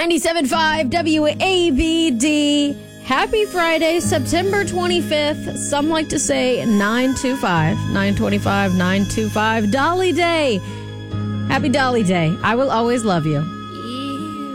97.5 WABD. Happy Friday, September 25th. Some like to say 925, 925, 925. Dolly Day. Happy Dolly Day. I will always love you.